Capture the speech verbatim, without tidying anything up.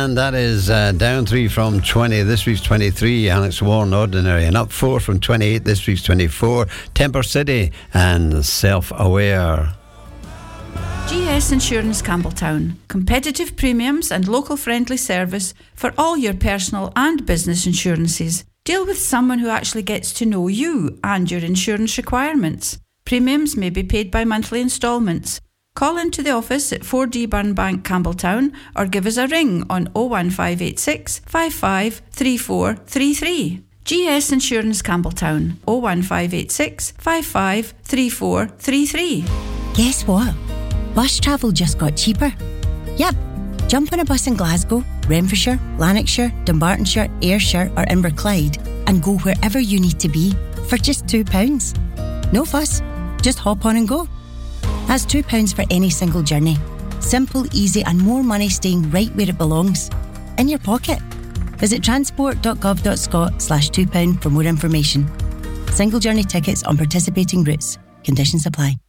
And that is uh, down three from twenty. This week's twenty-three, Alex Warren, Ordinary. And up four from twenty-eight. This week's twenty-four, Temper City and Self-Aware. G S Insurance Campbelltown. Competitive premiums and local friendly service for all your personal and business insurances. Deal with someone who actually gets to know you and your insurance requirements. Premiums may be paid by monthly instalments. Call into the office at four D Burnbank, Campbelltown, or give us a ring on oh one five eight six, five five three four three three. G S Insurance Campbelltown, oh one five eight six, five five three four three three. Guess what? Bus travel just got cheaper. Yep, jump on a bus in Glasgow, Renfrewshire, Lanarkshire, Dumbartonshire, Ayrshire or Inverclyde and go wherever you need to be for just two pounds. No fuss, just hop on and go. That's two pounds for any single journey. Simple, easy and more money staying right where it belongs. In your pocket. Visit transport.gov.scot slash two pound for more information. Single journey tickets on participating routes. Conditions apply.